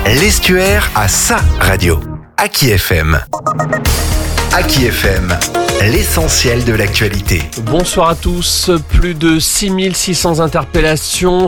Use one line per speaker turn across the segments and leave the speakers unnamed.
L'Estuaire a sa radio. Aki FM. Aki FM, l'essentiel de l'actualité.
Bonsoir à tous. Plus de 6600 interpellations,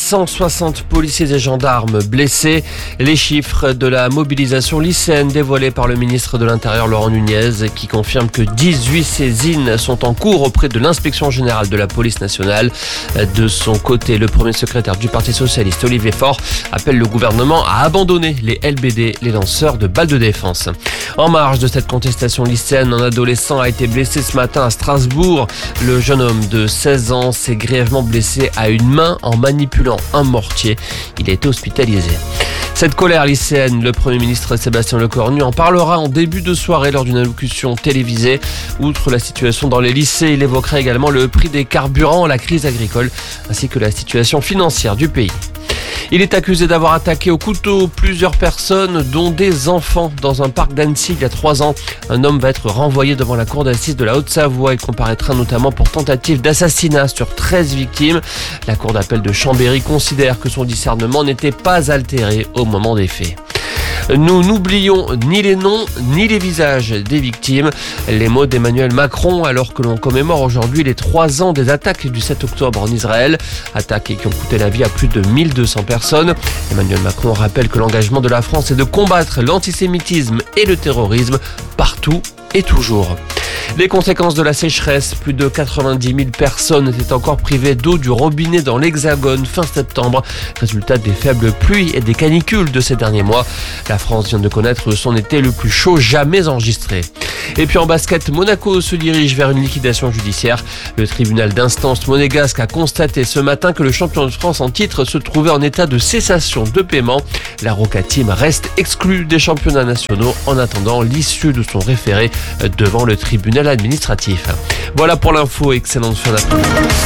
760 policiers et gendarmes blessés. Les chiffres de la mobilisation lycéenne dévoilés par le ministre de l'Intérieur Laurent Nunez qui confirme que 18 saisines sont en cours auprès de l'inspection générale de la police nationale. De son côté, le premier secrétaire du Parti socialiste Olivier Faure appelle le gouvernement à abandonner les LBD, les lanceurs de balles de défense. En marge de cette contestation lycéenne, un adolescent a été blessé ce matin à Strasbourg. Le jeune homme de 16 ans s'est grièvement blessé à une main en manipulant un mortier. Il a été hospitalisé. Cette colère lycéenne, le Premier ministre Sébastien Lecornu en parlera en début de soirée lors d'une allocution télévisée. Outre la situation dans les lycées, il évoquera également le prix des carburants, la crise agricole ainsi que la situation financière du pays. Il est accusé d'avoir attaqué au couteau plusieurs personnes, dont des enfants, dans un parc d'Annecy il y a 3 ans. Un homme va être renvoyé devant la cour d'assises de la Haute-Savoie. Il comparaîtra notamment pour tentative d'assassinat sur 13 victimes. La cour d'appel de Chambéry considère que son discernement n'était pas altéré au moment des faits. Nous n'oublions ni les noms ni les visages des victimes. Les mots d'Emmanuel Macron alors que l'on commémore aujourd'hui les 3 ans des attaques du 7 octobre en Israël. Attaques qui ont coûté la vie à plus de 1200 personnes. Emmanuel Macron rappelle que l'engagement de la France est de combattre l'antisémitisme et le terrorisme partout et toujours. Les conséquences de la sécheresse, plus de 90 000 personnes étaient encore privées d'eau du robinet dans l'Hexagone fin septembre. Résultat des faibles pluies et des canicules de ces derniers mois. La France vient de connaître son été le plus chaud jamais enregistré. Et puis en basket, Monaco se dirige vers une liquidation judiciaire. Le tribunal d'instance monégasque a constaté ce matin que le champion de France en titre se trouvait en état de cessation de paiement. La Roca Team reste exclue des championnats nationaux en attendant l'issue de son référé devant le tribunal administratif. Voilà pour l'info, excellente fin d'après-midi.